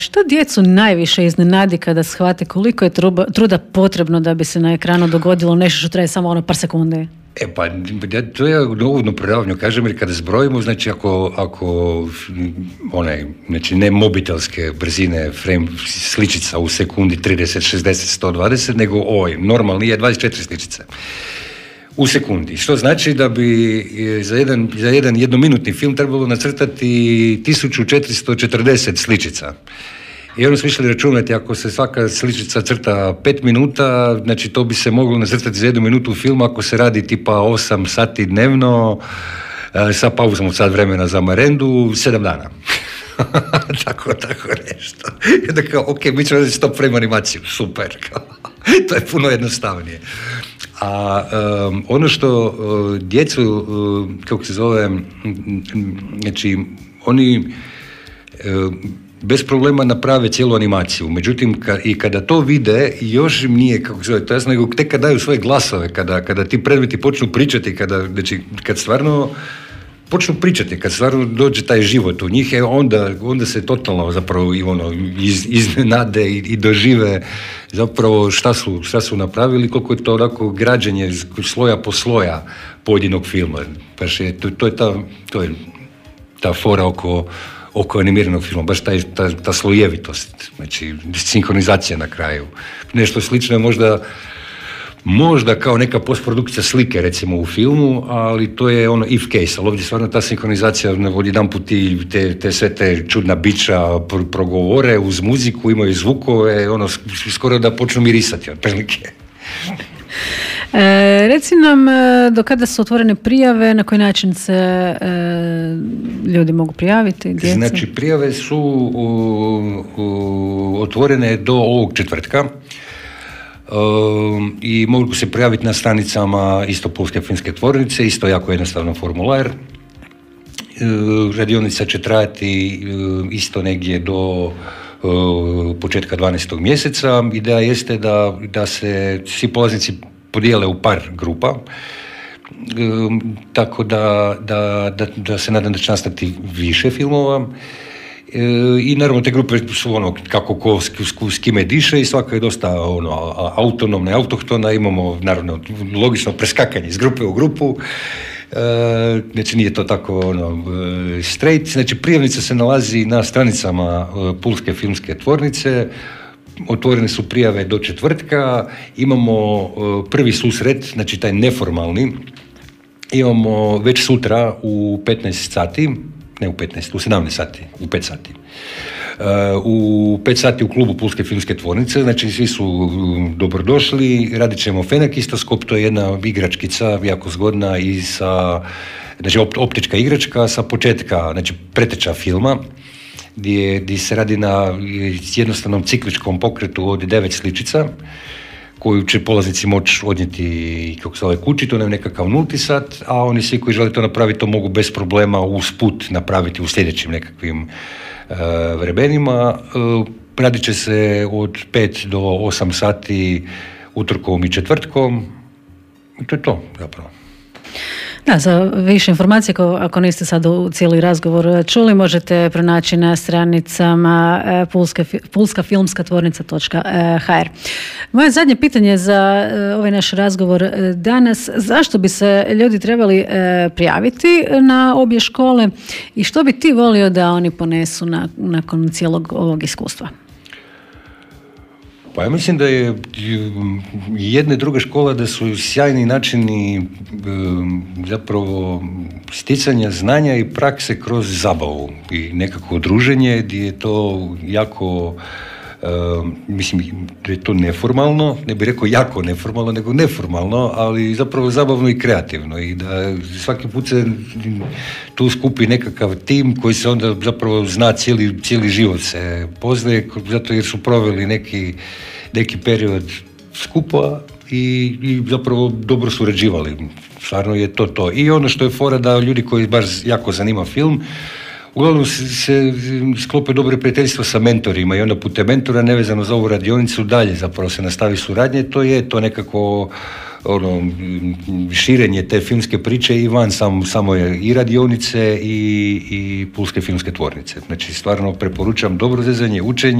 Što djecu najviše iznenadi kada shvate koliko je truda potrebno da bi se na ekranu dogodilo nešto što traje samo par sekundi? Pa, to je uvodno predavanje, kažem, jer kada zbrojimo, znači ako znači ne mobitelske brzine, frame sličica u sekundi 30, 60, 120, nego normalni je 24 sličice u sekundi, što znači da bi za jedan jednominutni film trebalo nacrtati 1440 sličica. I onda smo išli računati, ako se svaka sličica crta 5 minuta, znači to bi se moglo nacrtati za 1 minutu u filmu ako se radi tipa 8 sati dnevno, sa pauzom od sat vremena za marendu, 7 dana. tako nešto. Da kao, ok, mi ćemo raditi stop frame animaciju, super. To je puno jednostavnije. A ono što djecu, kako se zove, znači oni bez problema naprave cijelu animaciju. Međutim, i kada to vide, još im nije, kako se zove, to jasno, nego tek kad daju svoje glasove, kada ti predmeti počnu pričati, kad stvarno počnu pričati, kad stvarno dođe taj život u njih, onda se totalno zapravo iznenade i dožive zapravo šta su napravili, koliko je to onako građenje sloja po sloja pojedinog filma. To je ta fora oko animiranog filma, baš ta slojevitost, znači sinkronizacija na kraju. Nešto slično je možda kao neka postprodukcija slike recimo u filmu, ali to je if case, ali ovdje stvarno ta sinkronizacija odjedanput te sve te čudna bića progovore uz muziku, imaju zvukove, skoro da počnu mirisati otprilike. Reci nam, do kada su otvorene prijave, na koji način se ljudi mogu prijaviti, djeca? Znači, prijave su otvorene do ovog četvrtka i mogu se prijaviti na stranicama isto Pulske filmske tvornice, isto jako jednostavno formular. Radionica će trajati isto negdje do početka 12. mjeseca. Ideja jeste da se svi polaznici podijele u par grupa, tako da se nadam da će nastati više filmova. I naravno te grupe su kako ko s kime diše i svaka je dosta autonomna i autohtona. Imamo naravno logično preskakanje iz grupe u grupu. Znači nije to tako straight. Znači prijavnica se nalazi na stranicama Pulske filmske tvornice. Otvorene su prijave do četvrtka. Imamo prvi susret, znači taj neformalni, imamo već sutra u 15 sati, ne u 15, u 17 sati, u 5 sati. U 5 sati u klubu Pulske filmske tvornice, znači svi su dobrodošli, radit ćemo fenakistoskop, to je jedna igračkica, jako zgodna i znači optička igračka sa početka, znači preteča filma, gdje se radi na jednostavnom cikličkom pokretu od 9 sličica, koju će polaznici moći odnijeti kući, to je nekakav nulti sat, a oni svi koji žele to napraviti, to mogu bez problema usput napraviti u sljedećim nekakvim vremenima. Radit će se od 5 do 8 sati utorkom i četvrtkom. I to je to zapravo. Da, za više informacije, ako niste sad u cijeli razgovor čuli, možete pronaći na stranicama pulskafilmskatvornica.hr. Moje zadnje pitanje za ovaj naš razgovor danas: zašto bi se ljudi trebali prijaviti na obje škole i što bi ti volio da oni ponesu nakon cijelog ovog iskustva? Pa ja mislim da je jedna i druga škola da su sjajni načini zapravo sticanja znanja i prakse kroz zabavu i nekako druženje gdje je to jako, mislim da je to neformalno, ne bih rekao jako neformalno, nego neformalno, ali zapravo zabavno i kreativno i da svaki put se tu skupi nekakav tim koji se onda zapravo zna cijeli život se poznaje, zato jer su proveli neki period skupa i zapravo dobro surađivali. Stvarno je to. I ono što je fora da ljudi koji baš jako zanima film, uglavnom se sklope dobre prijateljstva sa mentorima i onda putem mentora nevezano za ovu radionicu dalje zapravo se nastavi suradnje. To je to nekako širenje te filmske priče i van samo je i radionice i Pulske filmske tvornice. Znači stvarno preporučam dobro zezanje, učenje